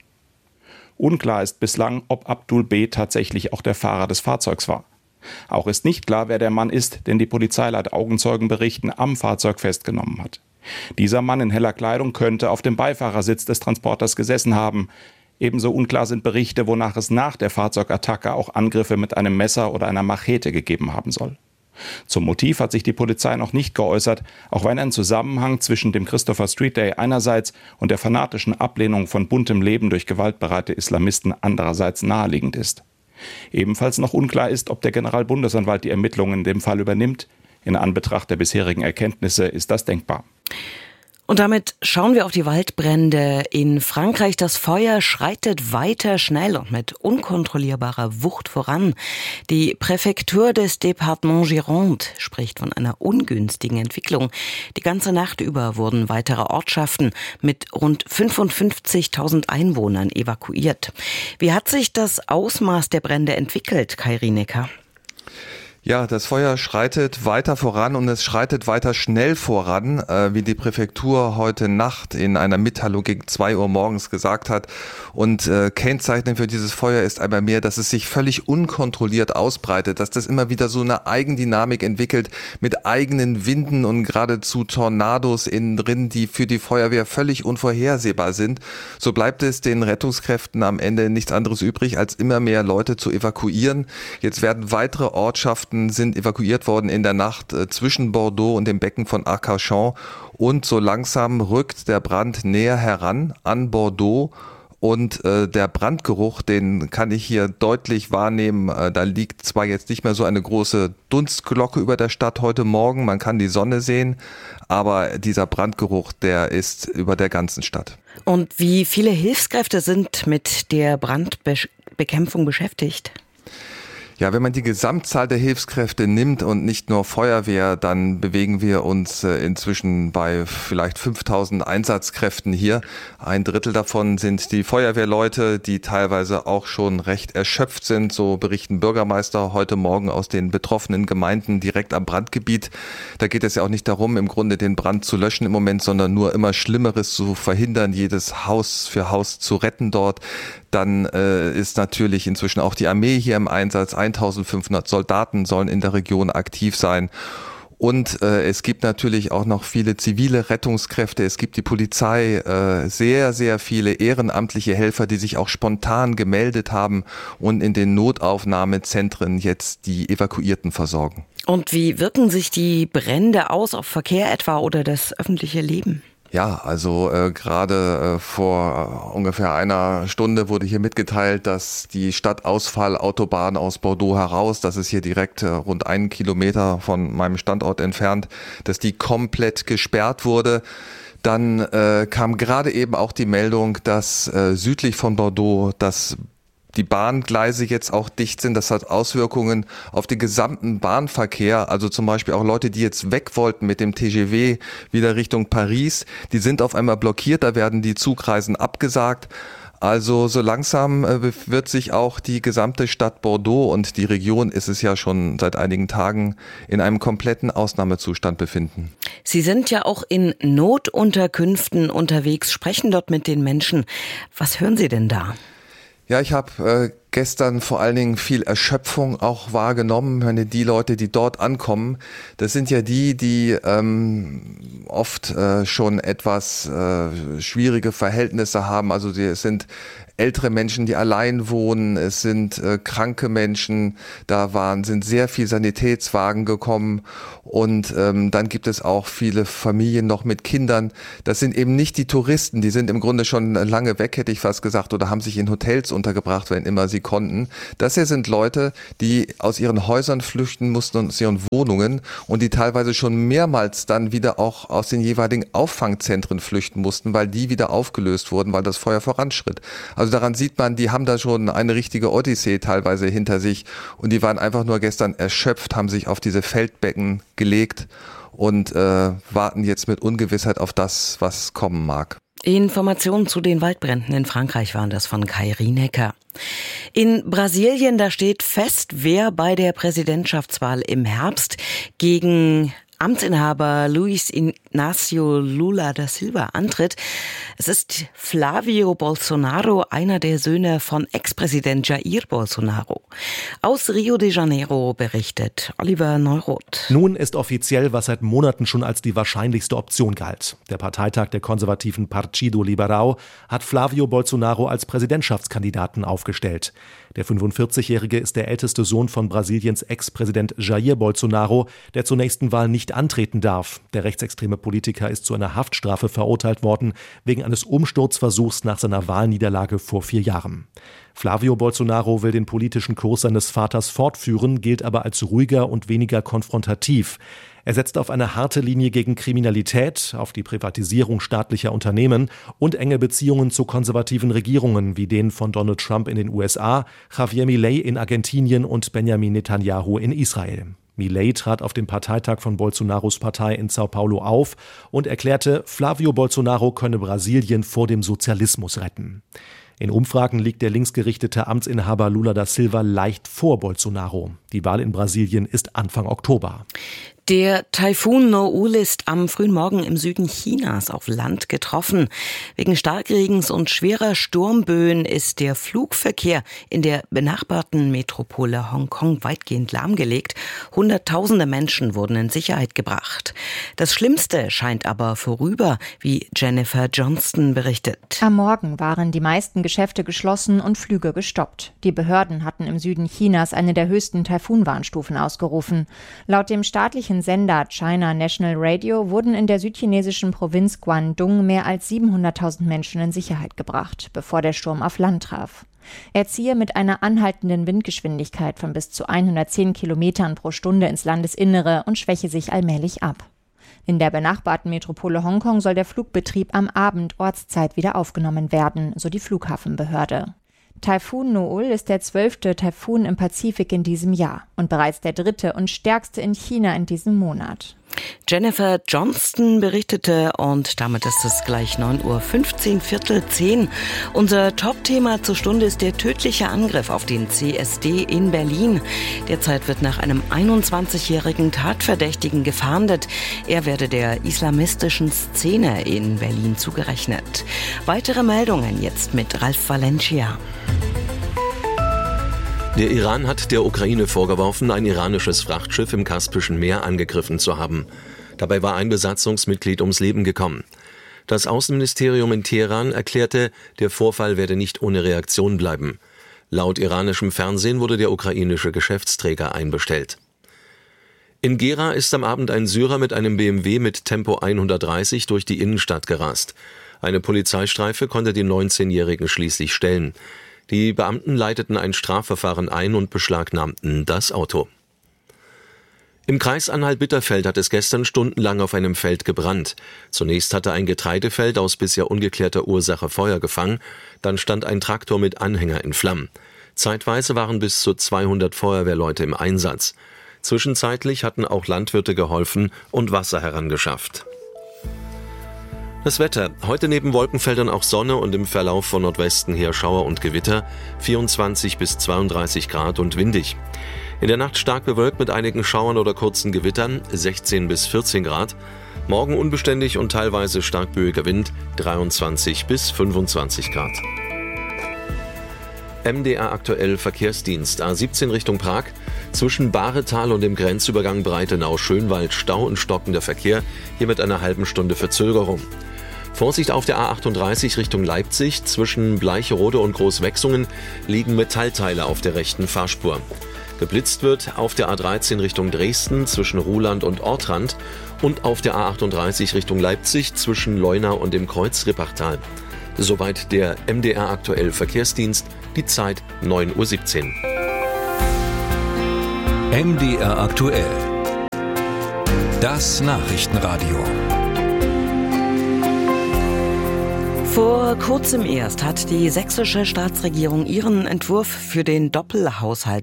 Unklar ist bislang, ob Abdul B. tatsächlich auch der Fahrer des Fahrzeugs war. Auch ist nicht klar, wer der Mann ist, den die Polizei laut Augenzeugenberichten am Fahrzeug festgenommen hat. Dieser Mann in heller Kleidung könnte auf dem Beifahrersitz des Transporters gesessen haben. Ebenso unklar sind Berichte, wonach es nach der Fahrzeugattacke auch Angriffe mit einem Messer oder einer Machete gegeben haben soll. Zum Motiv hat sich die Polizei noch nicht geäußert, auch wenn ein Zusammenhang zwischen dem Christopher Street Day einerseits und der fanatischen Ablehnung von buntem Leben durch gewaltbereite Islamisten andererseits naheliegend ist. Ebenfalls noch unklar ist, ob der Generalbundesanwalt die Ermittlungen in dem Fall übernimmt. In Anbetracht der bisherigen Erkenntnisse ist das denkbar. Und damit schauen wir auf die Waldbrände in Frankreich. Das Feuer schreitet weiter schnell und mit unkontrollierbarer Wucht voran. Die Präfektur des Département Gironde spricht von einer ungünstigen Entwicklung. Die ganze Nacht über wurden weitere Ortschaften mit rund 55.000 Einwohnern evakuiert. Wie hat sich das Ausmaß der Brände entwickelt, Kai Rienecker? Ja, das Feuer schreitet weiter voran und es schreitet weiter schnell voran, wie die Präfektur heute Nacht in einer Mitteilung gegen 2 Uhr morgens gesagt hat. Und kennzeichnend für dieses Feuer ist einmal mehr, dass es sich völlig unkontrolliert ausbreitet, dass das immer wieder so eine Eigendynamik entwickelt mit eigenen Winden und geradezu Tornados innen drin, die für die Feuerwehr völlig unvorhersehbar sind. So bleibt es den Rettungskräften am Ende nichts anderes übrig, als immer mehr Leute zu evakuieren. Jetzt werden weitere Ortschaften sind evakuiert worden in der Nacht zwischen Bordeaux und dem Becken von Arcachon. Und so langsam rückt der Brand näher heran an Bordeaux. Und der Brandgeruch, den kann ich hier deutlich wahrnehmen. Da liegt zwar jetzt nicht mehr so eine große Dunstglocke über der Stadt heute Morgen, man kann die Sonne sehen, aber dieser Brandgeruch, der ist über der ganzen Stadt. Und wie viele Hilfskräfte sind mit der Brandbekämpfung beschäftigt? Ja, wenn man die Gesamtzahl der Hilfskräfte nimmt und nicht nur Feuerwehr, dann bewegen wir uns inzwischen bei vielleicht 5.000 Einsatzkräften hier. 1/3 davon sind die Feuerwehrleute, die teilweise auch schon recht erschöpft sind. So berichten Bürgermeister heute Morgen aus den betroffenen Gemeinden direkt am Brandgebiet. Da geht es ja auch nicht darum, im Grunde den Brand zu löschen im Moment, sondern nur immer Schlimmeres zu verhindern, jedes Haus für Haus zu retten dort. Dann ist natürlich inzwischen auch die Armee hier im Einsatz. 1.500 Soldaten sollen in der Region aktiv sein. Und es gibt natürlich auch noch viele zivile Rettungskräfte. Es gibt die Polizei, sehr, sehr viele ehrenamtliche Helfer, die sich auch spontan gemeldet haben und in den Notaufnahmezentren jetzt die Evakuierten versorgen. Und wie wirken sich die Brände aus auf Verkehr etwa oder das öffentliche Leben? Ja, also gerade vor ungefähr einer Stunde wurde hier mitgeteilt, dass die Stadtausfallautobahn aus Bordeaux heraus, das ist hier direkt rund 1 Kilometer von meinem Standort entfernt, dass die komplett gesperrt wurde. Dann kam gerade eben auch die Meldung, dass südlich von Bordeaux die Bahngleise jetzt auch dicht sind. Das hat Auswirkungen auf den gesamten Bahnverkehr. Also zum Beispiel auch Leute, die jetzt weg wollten mit dem TGV wieder Richtung Paris, die sind auf einmal blockiert. Da werden die Zugreisen abgesagt. Also so langsam wird sich auch die gesamte Stadt Bordeaux und die Region ist es ja schon seit einigen Tagen in einem kompletten Ausnahmezustand befinden. Sie sind ja auch in Notunterkünften unterwegs, sprechen dort mit den Menschen. Was hören Sie denn da? Ja, ich habe gestern vor allen Dingen viel Erschöpfung auch wahrgenommen. Ich meine, die Leute, die dort ankommen, das sind ja die oft schon etwas schwierige Verhältnisse haben. Also es sind ältere Menschen, die allein wohnen, es sind kranke Menschen, sind sehr viele Sanitätswagen gekommen und dann gibt es auch viele Familien noch mit Kindern. Das sind eben nicht die Touristen, die sind im Grunde schon lange weg, hätte ich fast gesagt, oder haben sich in Hotels untergebracht, wenn immer sie konnten. Das hier sind Leute, die aus ihren Häusern flüchten mussten und aus ihren Wohnungen und die teilweise schon mehrmals dann wieder auch aus den jeweiligen Auffangzentren flüchten mussten, weil die wieder aufgelöst wurden, weil das Feuer voranschritt. Also daran sieht man, die haben da schon eine richtige Odyssee teilweise hinter sich und die waren einfach nur gestern erschöpft, haben sich auf diese Feldbecken gelegt und warten jetzt mit Ungewissheit auf das, was kommen mag. Informationen zu den Waldbränden in Frankreich waren das von Kai Rienecker. In Brasilien, da steht fest, wer bei der Präsidentschaftswahl im Herbst gegen Amtsinhaber Luiz Inácio Lula da Silva antritt. Es ist Flávio Bolsonaro, einer der Söhne von Ex-Präsident Jair Bolsonaro. Aus Rio de Janeiro berichtet Oliver Neuroth. Nun ist offiziell, was seit Monaten schon als die wahrscheinlichste Option galt. Der Parteitag der konservativen Partido Liberal hat Flávio Bolsonaro als Präsidentschaftskandidaten aufgestellt. Der 45-Jährige ist der älteste Sohn von Brasiliens Ex-Präsident Jair Bolsonaro, der zur nächsten Wahl nicht antreten darf. Der rechtsextreme Politiker ist zu einer Haftstrafe verurteilt worden, wegen eines Umsturzversuchs nach seiner Wahlniederlage vor 4 Jahren. Flávio Bolsonaro will den politischen Kurs seines Vaters fortführen, gilt aber als ruhiger und weniger konfrontativ. Er setzt auf eine harte Linie gegen Kriminalität, auf die Privatisierung staatlicher Unternehmen und enge Beziehungen zu konservativen Regierungen wie denen von Donald Trump in den USA, Javier Milei in Argentinien und Benjamin Netanyahu in Israel. Milei trat auf dem Parteitag von Bolsonaros Partei in Sao Paulo auf und erklärte, Flávio Bolsonaro könne Brasilien vor dem Sozialismus retten. In Umfragen liegt der linksgerichtete Amtsinhaber Lula da Silva leicht vor Bolsonaro. Die Wahl in Brasilien ist Anfang Oktober. Der Taifun Noul ist am frühen Morgen im Süden Chinas auf Land getroffen. Wegen Starkregens und schwerer Sturmböen ist der Flugverkehr in der benachbarten Metropole Hongkong weitgehend lahmgelegt. Hunderttausende Menschen wurden in Sicherheit gebracht. Das Schlimmste scheint aber vorüber, wie Jennifer Johnston berichtet. Am Morgen waren die meisten Geschäfte geschlossen und Flüge gestoppt. Die Behörden hatten im Süden Chinas eine der höchsten Taifunwarnstufen ausgerufen. Laut dem staatlichen Sender China National Radio wurden in der südchinesischen Provinz Guangdong mehr als 700.000 Menschen in Sicherheit gebracht, bevor der Sturm auf Land traf. Er ziehe mit einer anhaltenden Windgeschwindigkeit von bis zu 110 Kilometern pro Stunde ins Landesinnere und schwäche sich allmählich ab. In der benachbarten Metropole Hongkong soll der Flugbetrieb am Abend Ortszeit wieder aufgenommen werden, so die Flughafenbehörde. Taifun Noul ist der 12. Taifun im Pazifik in diesem Jahr und bereits der 3. und stärkste in China in diesem Monat. Jennifer Johnston berichtete und damit ist es gleich 9:15 Uhr, 9:45. Unser Top-Thema zur Stunde ist der tödliche Angriff auf den CSD in Berlin. Derzeit wird nach einem 21-jährigen Tatverdächtigen gefahndet. Er werde der islamistischen Szene in Berlin zugerechnet. Weitere Meldungen jetzt mit Ralf Valencia. Der Iran hat der Ukraine vorgeworfen, ein iranisches Frachtschiff im Kaspischen Meer angegriffen zu haben. Dabei war ein Besatzungsmitglied ums Leben gekommen. Das Außenministerium in Teheran erklärte, der Vorfall werde nicht ohne Reaktion bleiben. Laut iranischem Fernsehen wurde der ukrainische Geschäftsträger einbestellt. In Gera ist am Abend ein Syrer mit einem BMW mit Tempo 130 durch die Innenstadt gerast. Eine Polizeistreife konnte den 19-Jährigen schließlich stellen. Die Beamten leiteten ein Strafverfahren ein und beschlagnahmten das Auto. Im Kreis Anhalt-Bitterfeld hat es gestern stundenlang auf einem Feld gebrannt. Zunächst hatte ein Getreidefeld aus bisher ungeklärter Ursache Feuer gefangen, dann stand ein Traktor mit Anhänger in Flammen. Zeitweise waren bis zu 200 Feuerwehrleute im Einsatz. Zwischenzeitlich hatten auch Landwirte geholfen und Wasser herangeschafft. Das Wetter. Heute neben Wolkenfeldern auch Sonne und im Verlauf von Nordwesten her Schauer und Gewitter. 24 bis 32 Grad und windig. In der Nacht stark bewölkt mit einigen Schauern oder kurzen Gewittern. 16 bis 14 Grad. Morgen unbeständig und teilweise stark böiger Wind. 23 bis 25 Grad. MDR aktuell Verkehrsdienst. A17 Richtung Prag. Zwischen Bahretal und dem Grenzübergang Breitenau-Schönwald Stau und stockender Verkehr. Hier mit einer halben Stunde Verzögerung. Vorsicht auf der A38 Richtung Leipzig. Zwischen Bleicherode und Großwechsungen liegen Metallteile auf der rechten Fahrspur. Geblitzt wird auf der A13 Richtung Dresden zwischen Ruhland und Ortrand und auf der A38 Richtung Leipzig zwischen Leuna und dem Kreuz Rippachtal. Soweit der MDR aktuell Verkehrsdienst, die Zeit 9:17 Uhr. MDR aktuell. Das Nachrichtenradio. Vor kurzem erst hat die sächsische Staatsregierung ihren Entwurf für den Doppelhaushalt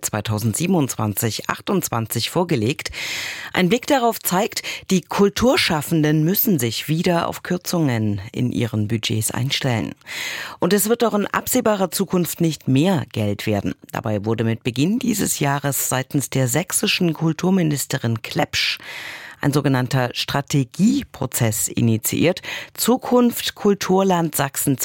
2027/28 vorgelegt. Ein Blick darauf zeigt, die Kulturschaffenden müssen sich wieder auf Kürzungen in ihren Budgets einstellen. Und es wird auch in absehbarer Zukunft nicht mehr Geld werden. Dabei wurde mit Beginn dieses Jahres seitens der sächsischen Kulturministerin Klepsch ein sogenannter Strategieprozess initiiert. Zukunft Kulturland Sachsen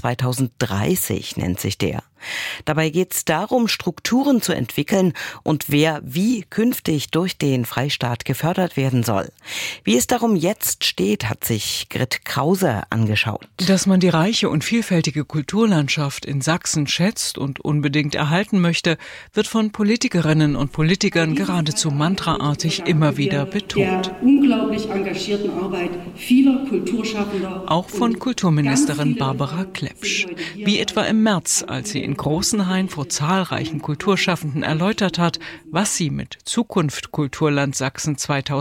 2030 nennt sich der. Dabei geht es darum, Strukturen zu entwickeln und wer wie künftig durch den Freistaat gefördert werden soll. Wie es darum jetzt steht, hat sich Grit Krause angeschaut. Dass man die reiche und vielfältige Kulturlandschaft in Sachsen schätzt und unbedingt erhalten möchte, wird von Politikerinnen und Politikern geradezu mantraartig immer wieder betont. Der unglaublich engagierten Arbeit vieler Kulturschaffender. Auch von Kulturministerin Barbara Klepsch. Wie etwa im März, als sie in Großenhain vor zahlreichen Kulturschaffenden erläutert hat, was sie mit Zukunft Kulturland Sachsen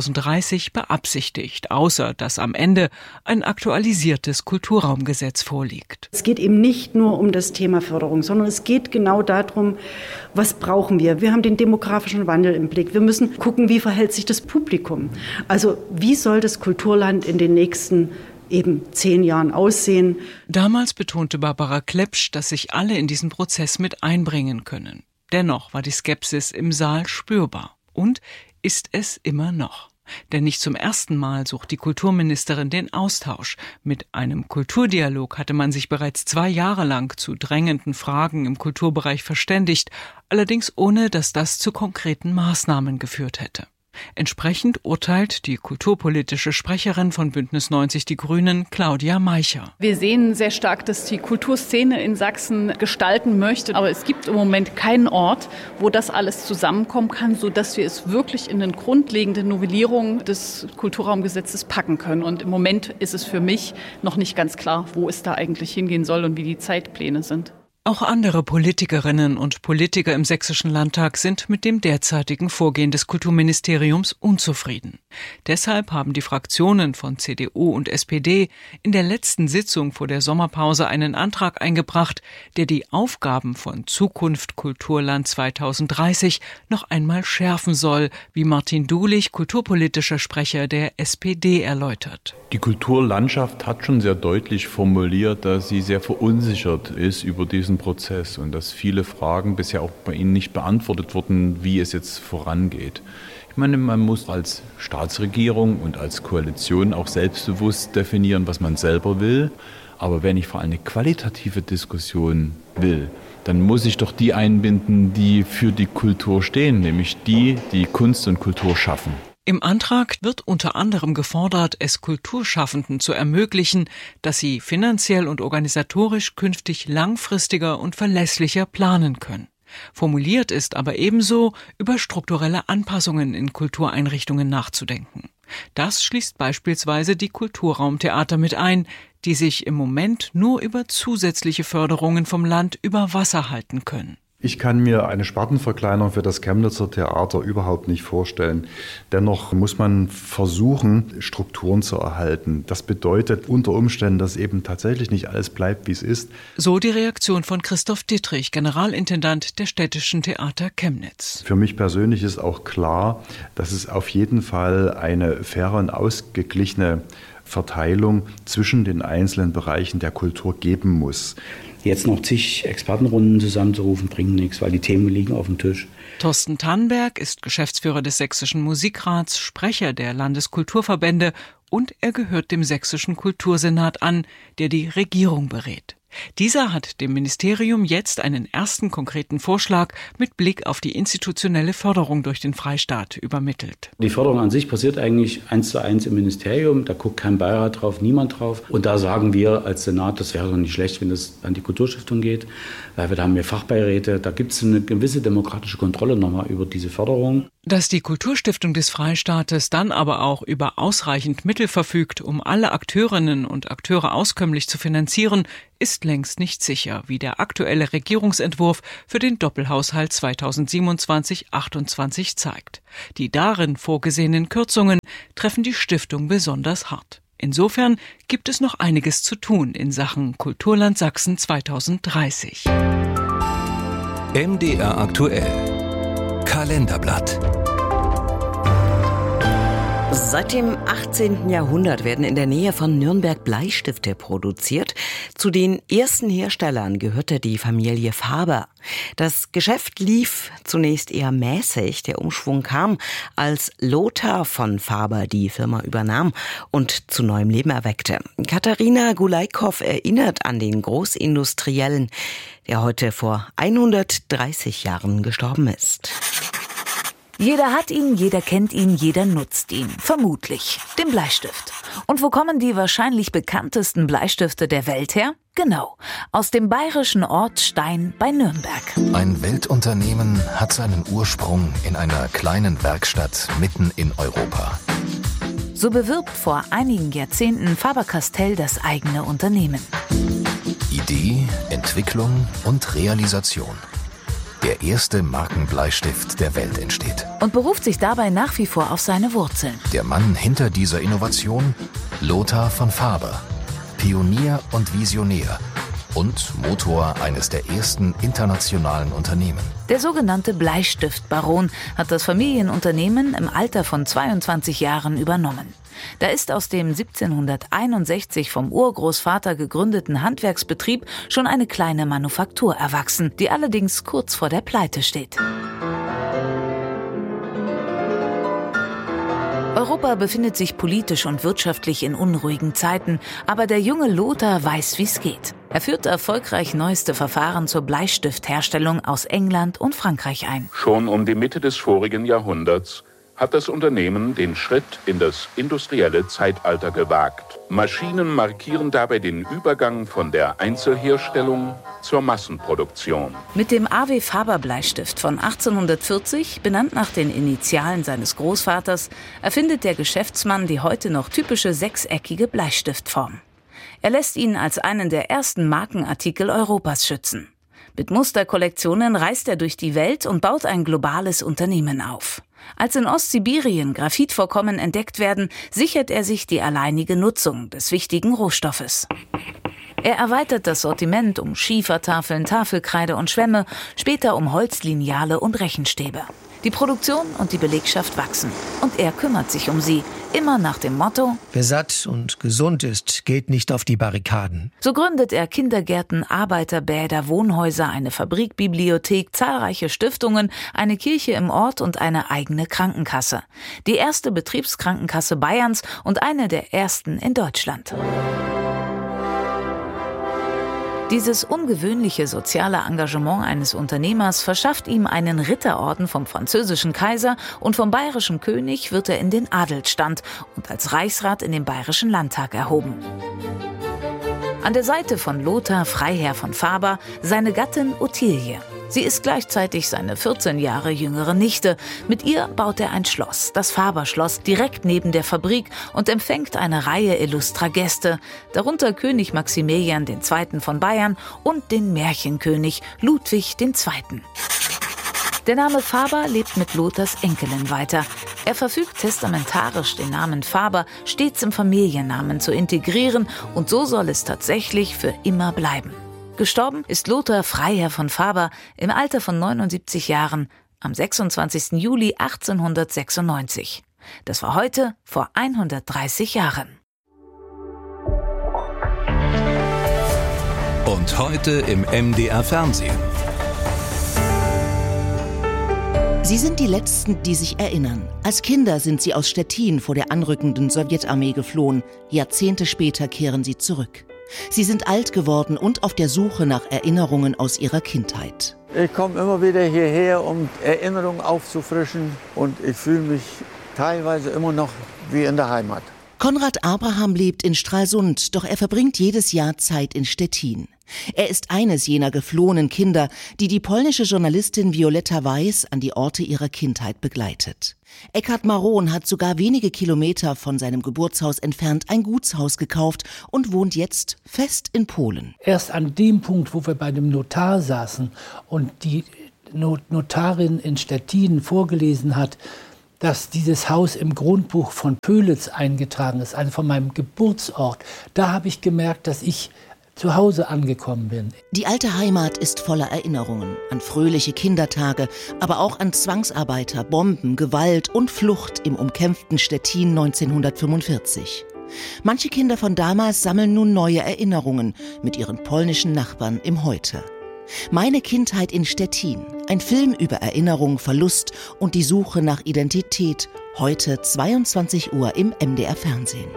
2030 beabsichtigt, außer dass am Ende ein aktualisiertes Kulturraumgesetz vorliegt. Es geht eben nicht nur um das Thema Förderung, sondern es geht genau darum, was brauchen wir? Wir haben den demografischen Wandel im Blick. Wir müssen gucken, wie verhält sich das Publikum? Also wie soll das Kulturland in den nächsten eben 10 Jahren aussehen. Damals betonte Barbara Klepsch, dass sich alle in diesen Prozess mit einbringen können. Dennoch war die Skepsis im Saal spürbar. Und ist es immer noch. Denn nicht zum ersten Mal sucht die Kulturministerin den Austausch. Mit einem Kulturdialog hatte man sich bereits 2 Jahre lang zu drängenden Fragen im Kulturbereich verständigt, allerdings ohne, dass das zu konkreten Maßnahmen geführt hätte. Entsprechend urteilt die kulturpolitische Sprecherin von Bündnis 90 Die Grünen, Claudia Meicher. Wir sehen sehr stark, dass die Kulturszene in Sachsen gestalten möchte. Aber es gibt im Moment keinen Ort, wo das alles zusammenkommen kann, sodass wir es wirklich in eine grundlegende Novellierung des Kulturraumgesetzes packen können. Und im Moment ist es für mich noch nicht ganz klar, wo es da eigentlich hingehen soll und wie die Zeitpläne sind. Auch andere Politikerinnen und Politiker im Sächsischen Landtag sind mit dem derzeitigen Vorgehen des Kulturministeriums unzufrieden. Deshalb haben die Fraktionen von CDU und SPD in der letzten Sitzung vor der Sommerpause einen Antrag eingebracht, der die Aufgaben von Zukunft Kulturland 2030 noch einmal schärfen soll, wie Martin Dulich, kulturpolitischer Sprecher der SPD, erläutert. Die Kulturlandschaft hat schon sehr deutlich formuliert, dass sie sehr verunsichert ist über diesen Prozess und dass viele Fragen bisher auch bei ihnen nicht beantwortet wurden, wie es jetzt vorangeht. Ich meine, man muss als Staatsregierung und als Koalition auch selbstbewusst definieren, was man selber will. Aber wenn ich vor allem eine qualitative Diskussion will, dann muss ich doch die einbinden, die für die Kultur stehen, nämlich die Kunst und Kultur schaffen. Im Antrag wird unter anderem gefordert, es Kulturschaffenden zu ermöglichen, dass sie finanziell und organisatorisch künftig langfristiger und verlässlicher planen können. Formuliert ist aber ebenso, über strukturelle Anpassungen in Kultureinrichtungen nachzudenken. Das schließt beispielsweise die Kulturraumtheater mit ein, die sich im Moment nur über zusätzliche Förderungen vom Land über Wasser halten können. Ich kann mir eine Spartenverkleinerung für das Chemnitzer Theater überhaupt nicht vorstellen. Dennoch muss man versuchen, Strukturen zu erhalten. Das bedeutet unter Umständen, dass eben tatsächlich nicht alles bleibt, wie es ist. So die Reaktion von Christoph Dittrich, Generalintendant der Städtischen Theater Chemnitz. Für mich persönlich ist auch klar, dass es auf jeden Fall eine faire und ausgeglichene Verteilung zwischen den einzelnen Bereichen der Kultur geben muss. Jetzt noch zig Expertenrunden zusammenzurufen, bringt nichts, weil die Themen liegen auf dem Tisch. Thorsten Tannberg ist Geschäftsführer des Sächsischen Musikrats, Sprecher der Landeskulturverbände und er gehört dem Sächsischen Kultursenat an, der die Regierung berät. Dieser hat dem Ministerium jetzt einen ersten konkreten Vorschlag mit Blick auf die institutionelle Förderung durch den Freistaat übermittelt. Die Förderung an sich passiert eigentlich 1:1 im Ministerium. Da guckt kein Beirat drauf, niemand drauf. Und da sagen wir als Senat, das wäre doch nicht schlecht, wenn das an die Kulturstiftung geht. Weil da haben wir Fachbeiräte. Da gibt es eine gewisse demokratische Kontrolle nochmal über diese Förderung. Dass die Kulturstiftung des Freistaates dann aber auch über ausreichend Mittel verfügt, um alle Akteurinnen und Akteure auskömmlich zu finanzieren, ist längst nicht sicher, wie der aktuelle Regierungsentwurf für den Doppelhaushalt 2027-28 zeigt. Die darin vorgesehenen Kürzungen treffen die Stiftung besonders hart. Insofern gibt es noch einiges zu tun in Sachen Kulturland Sachsen 2030. MDR aktuell. Kalenderblatt. Seit dem 18. Jahrhundert werden in der Nähe von Nürnberg Bleistifte produziert. Zu den ersten Herstellern gehörte die Familie Faber. Das Geschäft lief zunächst eher mäßig. Der Umschwung kam, als Lothar von Faber die Firma übernahm und zu neuem Leben erweckte. Katharina Gulaikow erinnert an den Großindustriellen, der heute vor 130 Jahren gestorben ist. Jeder hat ihn, jeder kennt ihn, jeder nutzt ihn. Vermutlich. Den Bleistift. Und wo kommen die wahrscheinlich bekanntesten Bleistifte der Welt her? Genau. Aus dem bayerischen Ort Stein bei Nürnberg. Ein Weltunternehmen hat seinen Ursprung in einer kleinen Werkstatt mitten in Europa. So bewirbt vor einigen Jahrzehnten Faber-Castell das eigene Unternehmen. Idee, Entwicklung und Realisation. Der erste Markenbleistift der Welt entsteht. Und beruft sich dabei nach wie vor auf seine Wurzeln. Der Mann hinter dieser Innovation, Lothar von Faber. Pionier und Visionär und Motor eines der ersten internationalen Unternehmen. Der sogenannte Bleistiftbaron hat das Familienunternehmen im Alter von 22 Jahren übernommen. Da ist aus dem 1761 vom Urgroßvater gegründeten Handwerksbetrieb schon eine kleine Manufaktur erwachsen, die allerdings kurz vor der Pleite steht. Europa befindet sich politisch und wirtschaftlich in unruhigen Zeiten, aber der junge Lothar weiß, wie's geht. Er führt erfolgreich neueste Verfahren zur Bleistiftherstellung aus England und Frankreich ein. Schon um die Mitte des vorigen Jahrhunderts hat das Unternehmen den Schritt in das industrielle Zeitalter gewagt. Maschinen markieren dabei den Übergang von der Einzelherstellung zur Massenproduktion. Mit dem A.W. Faber Bleistift von 1840, benannt nach den Initialen seines Großvaters, erfindet der Geschäftsmann die heute noch typische sechseckige Bleistiftform. Er lässt ihn als einen der ersten Markenartikel Europas schützen. Mit Musterkollektionen reist er durch die Welt und baut ein globales Unternehmen auf. Als in Ostsibirien Graphitvorkommen entdeckt werden, sichert er sich die alleinige Nutzung des wichtigen Rohstoffes. Er erweitert das Sortiment um Schiefertafeln, Tafelkreide und Schwämme, später um Holzlineale und Rechenstäbe. Die Produktion und die Belegschaft wachsen. Und er kümmert sich um sie, immer nach dem Motto: Wer satt und gesund ist, geht nicht auf die Barrikaden. So gründet er Kindergärten, Arbeiterbäder, Wohnhäuser, eine Fabrikbibliothek, zahlreiche Stiftungen, eine Kirche im Ort und eine eigene Krankenkasse. Die erste Betriebskrankenkasse Bayerns und eine der ersten in Deutschland. Dieses ungewöhnliche soziale Engagement eines Unternehmers verschafft ihm einen Ritterorden vom französischen Kaiser und vom bayerischen König wird er in den Adelsstand und als Reichsrat in den bayerischen Landtag erhoben. An der Seite von Lothar Freiherr von Faber seine Gattin Ottilie. Sie ist gleichzeitig seine 14 Jahre jüngere Nichte. Mit ihr baut er ein Schloss, das Faber-Schloss, direkt neben der Fabrik und empfängt eine Reihe illustrer Gäste, darunter König Maximilian II. Von Bayern und den Märchenkönig Ludwig II. Der Name Faber lebt mit Lothars Enkelin weiter. Er verfügt testamentarisch, den Namen Faber stets im Familiennamen zu integrieren und so soll es tatsächlich für immer bleiben. Gestorben ist Lothar Freiherr von Faber im Alter von 79 Jahren am 26. Juli 1896. Das war heute vor 130 Jahren. Und heute im MDR Fernsehen. Sie sind die Letzten, die sich erinnern. Als Kinder sind sie aus Stettin vor der anrückenden Sowjetarmee geflohen. Jahrzehnte später kehren sie zurück. Sie sind alt geworden und auf der Suche nach Erinnerungen aus ihrer Kindheit. Ich komme immer wieder hierher, um Erinnerungen aufzufrischen, und ich fühle mich teilweise immer noch wie in der Heimat. Konrad Abraham lebt in Stralsund, doch er verbringt jedes Jahr Zeit in Stettin. Er ist eines jener geflohenen Kinder, die die polnische Journalistin Violetta Weiß an die Orte ihrer Kindheit begleitet. Eckhard Maron hat sogar wenige Kilometer von seinem Geburtshaus entfernt ein Gutshaus gekauft und wohnt jetzt fest in Polen. Erst an dem Punkt, wo wir bei dem Notar saßen und die Notarin in Stettin vorgelesen hat, dass dieses Haus im Grundbuch von Pölitz eingetragen ist, also von meinem Geburtsort, da habe ich gemerkt, dass ich zu Hause angekommen bin. Die alte Heimat ist voller Erinnerungen an fröhliche Kindertage, aber auch an Zwangsarbeiter, Bomben, Gewalt und Flucht im umkämpften Stettin 1945. Manche Kinder von damals sammeln nun neue Erinnerungen mit ihren polnischen Nachbarn im Heute. Meine Kindheit in Stettin, ein Film über Erinnerung, Verlust und die Suche nach Identität, heute 22 Uhr im MDR Fernsehen.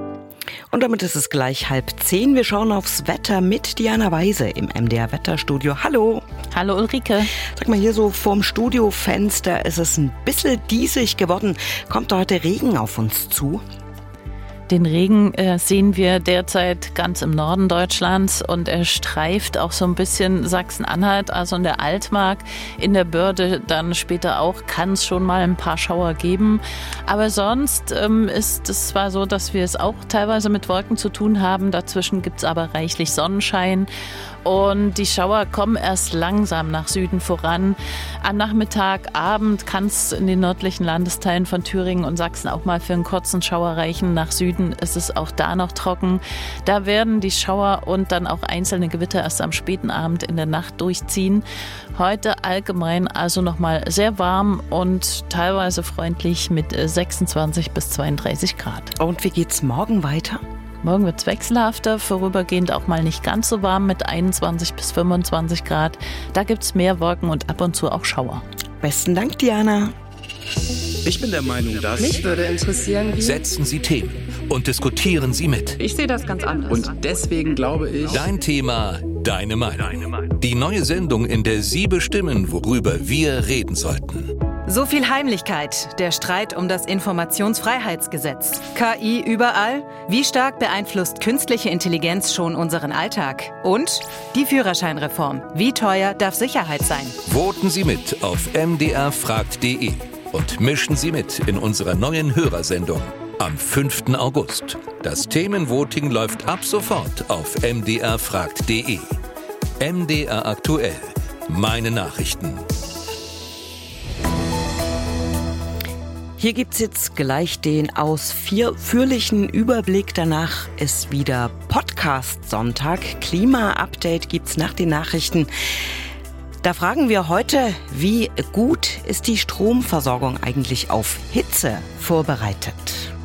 Und damit ist es gleich 9:30. Wir schauen aufs Wetter mit Diana Weise im MDR Wetterstudio. Hallo. Hallo Ulrike. Sag mal, hier so vorm Studiofenster ist es ein bisschen diesig geworden. Kommt heute Regen auf uns zu? Den Regen sehen wir derzeit ganz im Norden Deutschlands und er streift auch so ein bisschen Sachsen-Anhalt, also in der Altmark, in der Börde dann später auch, kann es schon mal ein paar Schauer geben. Aber sonst ist es zwar so, dass wir es auch teilweise mit Wolken zu tun haben, dazwischen gibt es aber reichlich Sonnenschein. Und die Schauer kommen erst langsam nach Süden voran. Am Nachmittag, Abend kann es in den nördlichen Landesteilen von Thüringen und Sachsen auch mal für einen kurzen Schauer reichen. Nach Süden ist es auch da noch trocken. Da werden die Schauer und dann auch einzelne Gewitter erst am späten Abend in der Nacht durchziehen. Heute allgemein also nochmal sehr warm und teilweise freundlich mit 26 bis 32 Grad. Und wie geht's morgen weiter? Morgen wird es wechselhafter, vorübergehend auch mal nicht ganz so warm mit 21 bis 25 Grad. Da gibt es mehr Wolken und ab und zu auch Schauer. Besten Dank, Diana. Ich bin der Meinung, dass... Mich würde interessieren, wie... Setzen Sie Themen und diskutieren Sie mit. Ich sehe das ganz anders. Und deswegen glaube ich... Dein Thema, deine Meinung. Die neue Sendung, in der Sie bestimmen, worüber wir reden sollten. So viel Heimlichkeit, der Streit um das Informationsfreiheitsgesetz. KI überall? Wie stark beeinflusst künstliche Intelligenz schon unseren Alltag? Und die Führerscheinreform. Wie teuer darf Sicherheit sein? Voten Sie mit auf mdrfragt.de und mischen Sie mit in unserer neuen Hörersendung am 5. August. Das Themenvoting läuft ab sofort auf mdrfragt.de. MDR aktuell. Meine Nachrichten. Hier gibt's jetzt gleich den ausführlichen Überblick. Danach ist wieder Podcast-Sonntag. Klima-Update gibt's nach den Nachrichten. Da fragen wir heute, wie gut ist die Stromversorgung eigentlich auf Hitze vorbereitet?